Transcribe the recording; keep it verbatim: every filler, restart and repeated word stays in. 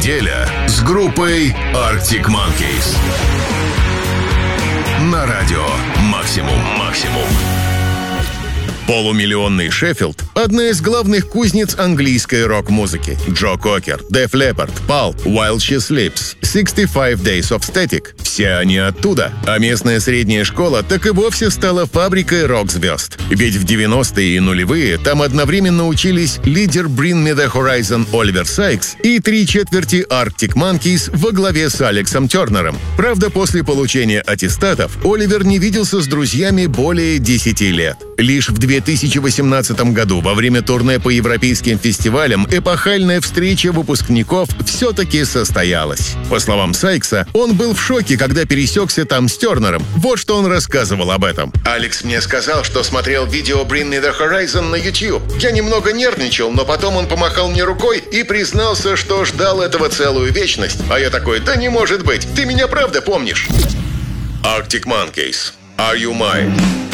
Неделя с группой Arctic Monkeys. На радио «Максимум». Максимум. Полумиллионный Шеффилд – одна из главных кузнец английской рок-музыки. Джо Кокер, Def Leppard, Pulp, While She Sleeps, sixty-five Days of Static – все они оттуда. А местная средняя школа так и вовсе стала фабрикой рок-звезд. Ведь в девяностые и нулевые там одновременно учились лидер Bring Me The Horizon Оливер Сайкс и три четверти Arctic Monkeys во главе с Алексом Тернером. Правда, после получения аттестатов Оливер не виделся с друзьями более десяти лет. Лишь в две тысячи восемнадцатом году во время турне по европейским фестивалям эпохальная встреча выпускников все-таки состоялась. По словам Сайкса, он был в шоке, когда пересекся там с Тернером. Вот что он рассказывал об этом. «Алекс мне сказал, что смотрел видео Bring Me The Horizon на YouTube. Я немного нервничал, но потом он помахал мне рукой и признался, что ждал этого целую вечность. А я такой: да не может быть, ты меня правда помнишь?» Arctic Monkeys. Are You Mine?